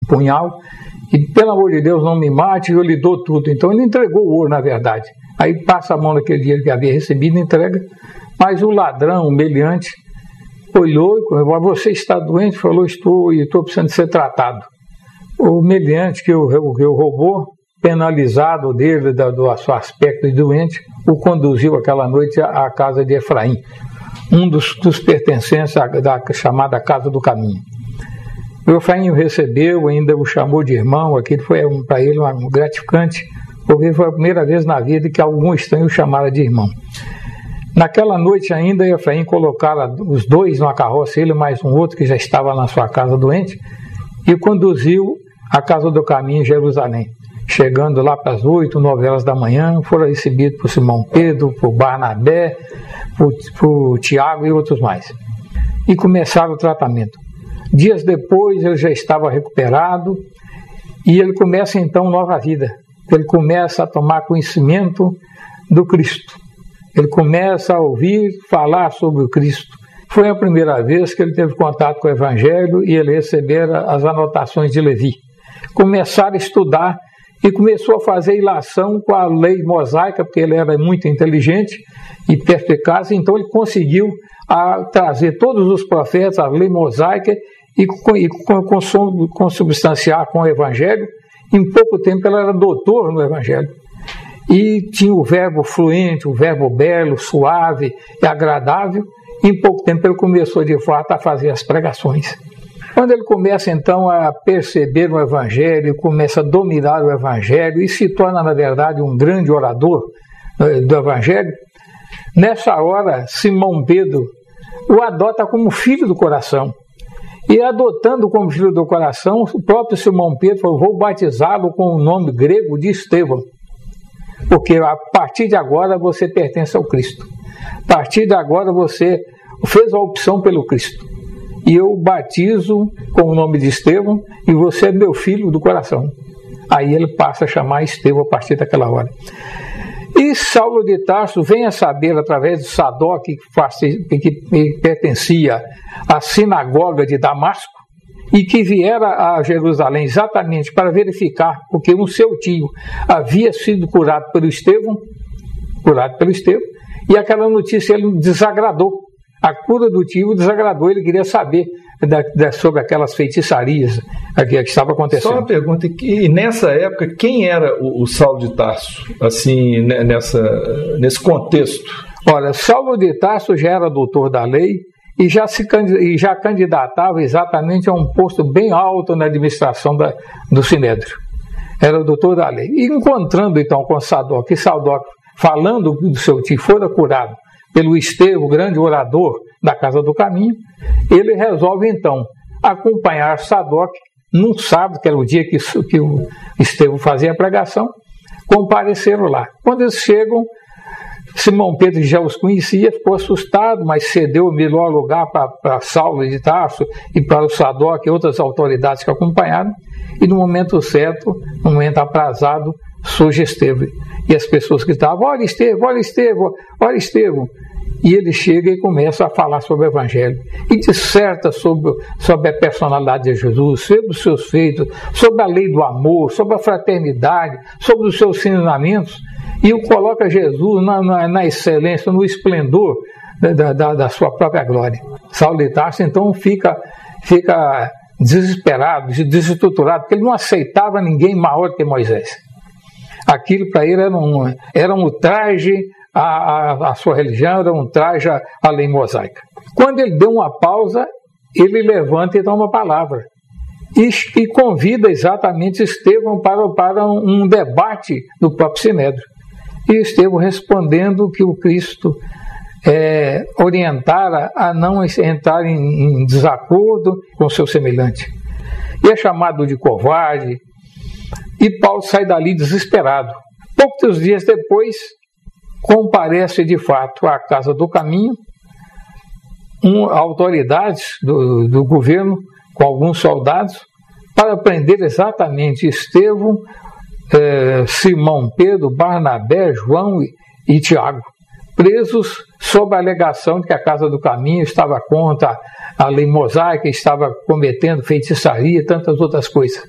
punhal, e pelo amor de Deus não me mate, eu lhe dou tudo. Então ele entregou o ouro, na verdade. Aí passa a mão naquele dinheiro que havia recebido e entrega, mas o ladrão, o meliante, olhou e falou: você está doente? Falou: estou, e estou precisando de ser tratado. O meliante que o roubou, penalizado dele, do seu aspecto de doente, o conduziu aquela noite à casa de Efraim, um dos pertencentes da chamada Casa do Caminho. O Efraim o recebeu, ainda o chamou de irmão. Aquilo foi para ele um gratificante, porque foi a primeira vez na vida que algum estranho o chamara de irmão. Naquela noite ainda, Efraim colocara os dois numa carroça, ele mais um outro que já estava na sua casa doente, e o conduziu à Casa do Caminho em Jerusalém. Chegando lá para as 8, 9 horas da manhã, foram recebidos por Simão Pedro, por Barnabé, por Tiago e outros mais. E começaram o tratamento. Dias depois ele já estava recuperado e ele começa então nova vida. Ele começa a tomar conhecimento do Cristo. Ele começa a ouvir falar sobre o Cristo. Foi a primeira vez que ele teve contato com o Evangelho e ele recebera as anotações de Levi. Começaram a estudar e começou a fazer ilação com a lei mosaica, porque ele era muito inteligente e perspicaz, então ele conseguiu trazer todos os profetas, a lei mosaica, e consubstanciar com o Evangelho. Em pouco tempo ele era doutor no Evangelho. E tinha o verbo fluente, o verbo belo, suave e agradável. Em pouco tempo ele começou de fato a fazer as pregações. Quando ele começa então a perceber o Evangelho, começa a dominar o Evangelho e se torna na verdade um grande orador do Evangelho, nessa hora Simão Pedro o adota como filho do coração. E adotando como filho do coração, o próprio Simão Pedro falou: vou batizá-lo com o nome grego de Estevão, porque a partir de agora você pertence ao Cristo. A partir de agora você fez a opção pelo Cristo. E eu batizo com o nome de Estevão e você é meu filho do coração. Aí ele passa a chamar Estevão a partir daquela hora. E Saulo de Tarso vem a saber, através de Sadoc, que pertencia à sinagoga de Damasco, e que viera a Jerusalém exatamente para verificar, porque o seu tio havia sido curado pelo Estevão, e aquela notícia ele desagradou. A cura do tio desagradou, ele queria saber sobre aquelas feitiçarias que estava acontecendo. Só uma pergunta, e nessa época, quem era o Saulo de Tarso, assim, nesse contexto? Olha, Saulo de Tarso já era doutor da lei e já candidatava exatamente a um posto bem alto na administração do Sinédrio. Era o doutor da lei. E encontrando então com Sadoc, e Sadoc falando do seu tio, fora curado pelo Estevão, grande orador da Casa do Caminho, ele resolve então acompanhar Sadoc num sábado, que era o dia que o Estevão fazia a pregação, compareceram lá. Quando eles chegam, Simão Pedro já os conhecia, ficou assustado, mas cedeu o melhor lugar para Saulo de Tarso e para o Sadoc e outras autoridades que acompanharam, e no momento certo, no momento aprazado, surge Estevão. E as pessoas gritavam: olha Estevão, olha Estevão, olha Estevão. E ele chega e começa a falar sobre o Evangelho. E disserta sobre a personalidade de Jesus, sobre os seus feitos, sobre a lei do amor, sobre a fraternidade, sobre os seus ensinamentos. E o coloca Jesus na excelência, no esplendor da sua própria glória. Saulo de Tarso então fica desesperado, desestruturado, porque ele não aceitava ninguém maior que Moisés. Aquilo para ele era um ultraje à sua religião, era um ultraje à lei mosaica. Quando ele deu uma pausa, ele levanta e dá uma palavra. E convida exatamente Estevão para um debate no próprio Sinédrio. E Estevão respondendo que o Cristo orientara a não entrar em desacordo com o seu semelhante. E é chamado de covarde. E Paulo sai dali desesperado. Poucos dias depois, comparece de fato à Casa do Caminho, autoridades do governo, com alguns soldados, para prender exatamente Estevão, Simão Pedro, Barnabé, João e Tiago, presos sob a alegação de que a Casa do Caminho estava contra a lei mosaica, estava cometendo feitiçaria e tantas outras coisas.